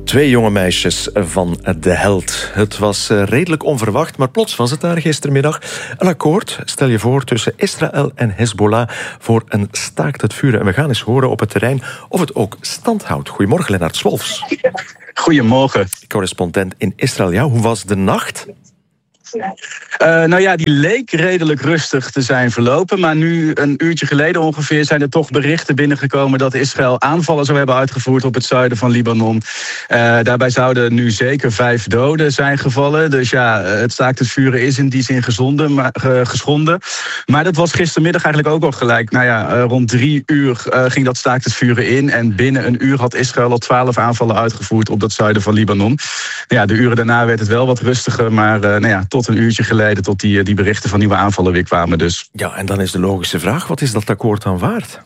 Twee jonge meisjes van de Held. Het was redelijk onverwacht, maar plots was het daar gistermiddag. Een akkoord, stel je voor, tussen Israël en Hezbollah voor een staakt het vuren. En we gaan eens horen op het terrein of het ook stand houdt. Goedemorgen, Lennart Swolfs. Goedemorgen. Correspondent in Israël. Ja, hoe was de nacht? Die leek redelijk rustig te zijn verlopen. Maar nu, een uurtje geleden ongeveer, zijn er toch berichten binnengekomen dat Israël aanvallen zou hebben uitgevoerd op het zuiden van Libanon. Daarbij zouden nu zeker 5 doden zijn gevallen. Dus ja, het staakt het vuren is in die zin geschonden. Maar dat was gistermiddag eigenlijk ook al gelijk. Rond 3 uur ging dat staakt het vuren in. En binnen een uur had Israël al 12 aanvallen uitgevoerd op dat zuiden van Libanon. De uren daarna werd het wel wat rustiger, maar tot een uurtje geleden, tot die berichten van nieuwe aanvallen weer kwamen dus. Ja, en dan is de logische vraag, wat is dat akkoord dan waard?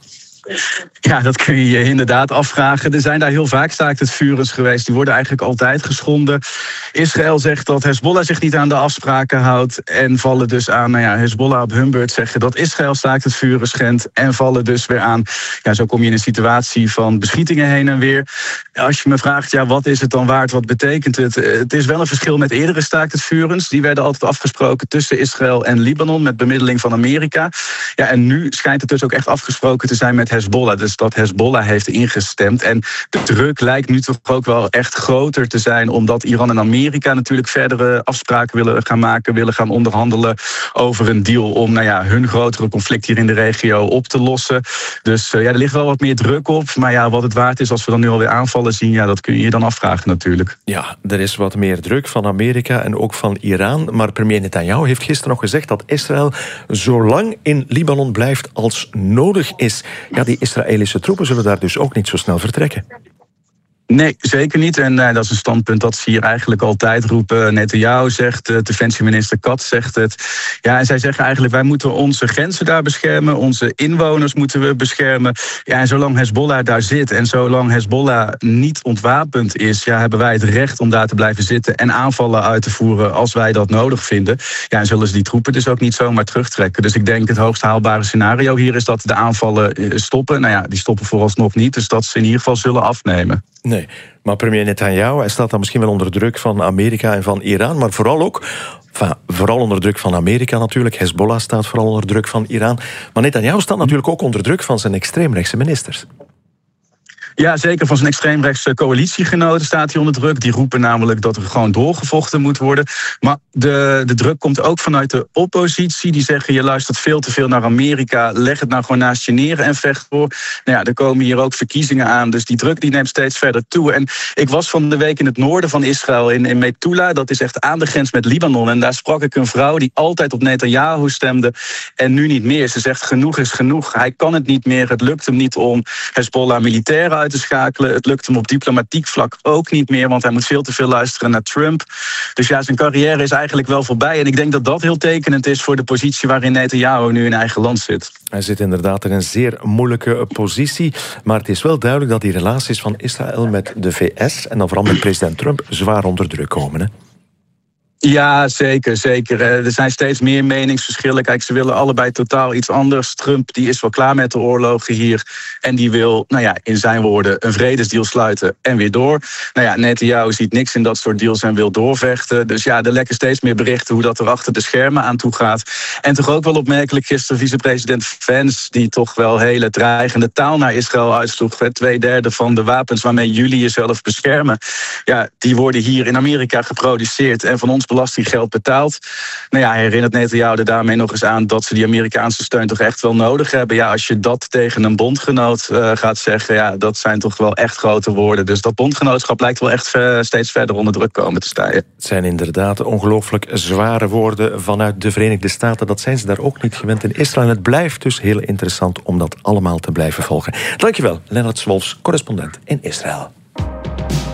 Ja, dat kun je je inderdaad afvragen. Er zijn daar heel vaak staakt het vurens geweest. Die worden eigenlijk altijd geschonden. Israël zegt dat Hezbollah zich niet aan de afspraken houdt. En vallen dus aan, Hezbollah op hun beurt zeggen dat Israël staakt het vuren schendt. En vallen dus weer aan. Ja, zo kom je in een situatie van beschietingen heen en weer. Als je me vraagt, wat is het dan waard? Wat betekent het? Het is wel een verschil met eerdere staakt het vurens. Die werden altijd afgesproken tussen Israël en Libanon met bemiddeling van Amerika. Ja, en nu schijnt het dus ook echt afgesproken te zijn met Hezbollah. Dus dat Hezbollah heeft ingestemd. En de druk lijkt nu toch ook wel echt groter te zijn, omdat Iran en Amerika natuurlijk verdere afspraken willen gaan maken, willen gaan onderhandelen over een deal om hun grotere conflict hier in de regio op te lossen. Dus er ligt wel wat meer druk op. Maar wat het waard is als we dan nu alweer aanvallen zien, dat kun je je dan afvragen natuurlijk. Ja, er is wat meer druk van Amerika en ook van Iran. Maar premier Netanyahu heeft gisteren nog gezegd dat Israël zo lang in Libanon blijft als nodig is. Ja, die Israëlische troepen zullen daar dus ook niet zo snel vertrekken. Nee, zeker niet. En dat is een standpunt dat ze hier eigenlijk altijd roepen. Netanyahu zegt, defensieminister Katz zegt het. Ja, en zij zeggen eigenlijk, wij moeten onze grenzen daar beschermen. Onze inwoners moeten we beschermen. Ja, en zolang Hezbollah daar zit en zolang Hezbollah niet ontwapend is, hebben wij het recht om daar te blijven zitten en aanvallen uit te voeren als wij dat nodig vinden. Ja, en zullen ze die troepen dus ook niet zomaar terugtrekken. Dus ik denk het hoogst haalbare scenario hier is dat de aanvallen stoppen. Die stoppen vooralsnog niet, dus dat ze in ieder geval zullen afnemen. Nee, maar premier Netanyahu, hij staat dan misschien wel onder druk van Amerika en van Iran, maar vooral onder druk van Amerika natuurlijk. Hezbollah staat vooral onder druk van Iran. Maar Netanyahu staat natuurlijk ook onder druk van zijn extreemrechtse ministers. Ja, zeker van zijn extreemrechtse coalitiegenoten staat hij onder druk. Die roepen namelijk dat er gewoon doorgevochten moet worden. Maar de druk komt ook vanuit de oppositie. Die zeggen, je luistert veel te veel naar Amerika. Leg het nou gewoon naast je neer en vecht voor. Er komen hier ook verkiezingen aan. Dus die druk die neemt steeds verder toe. En ik was van de week in het noorden van Israël, in Metula. Dat is echt aan de grens met Libanon. En daar sprak ik een vrouw die altijd op Netanyahu stemde. En nu niet meer. Ze zegt, genoeg is genoeg. Hij kan het niet meer. Het lukt hem niet om Hezbollah militairen uit te schakelen. Het lukt hem op diplomatiek vlak ook niet meer, want hij moet veel te veel luisteren naar Trump. Dus zijn carrière is eigenlijk wel voorbij. En ik denk dat dat heel tekenend is voor de positie waarin Netanyahu nu in eigen land zit. Hij zit inderdaad in een zeer moeilijke positie. Maar het is wel duidelijk dat die relaties van Israël met de VS en dan vooral met president Trump zwaar onder druk komen, hè? Ja, zeker. Er zijn steeds meer meningsverschillen. Kijk, ze willen allebei totaal iets anders. Trump die is wel klaar met de oorlogen hier. En die wil, in zijn woorden, een vredesdeal sluiten en weer door. Netanyahu ziet niks in dat soort deals en wil doorvechten. Dus er lekken steeds meer berichten hoe dat er achter de schermen aan toe gaat. En toch ook wel opmerkelijk gisteren vicepresident Vance, die toch wel hele dreigende taal naar Israël uitsloeg. 2/3 van de wapens waarmee jullie jezelf beschermen, die worden hier in Amerika geproduceerd en van ons belastinggeld betaald. Hij herinnert Netanyahu er daarmee nog eens aan dat ze die Amerikaanse steun toch echt wel nodig hebben. Als je dat tegen een bondgenoot gaat zeggen, dat zijn toch wel echt grote woorden. Dus dat bondgenootschap lijkt wel echt steeds verder onder druk komen te staan. Het zijn inderdaad ongelooflijk zware woorden vanuit de Verenigde Staten. Dat zijn ze daar ook niet gewend in Israël. En het blijft dus heel interessant om dat allemaal te blijven volgen. Dankjewel, Lennart Swolfs, correspondent in Israël.